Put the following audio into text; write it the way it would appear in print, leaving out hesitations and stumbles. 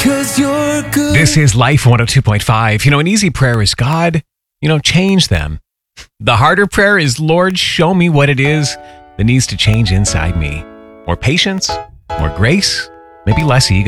'cause you're good. This is Life 102.5. An easy prayer is God, change them. The harder prayer is, Lord, show me what it is that needs to change inside me. More patience, more grace, maybe less ego.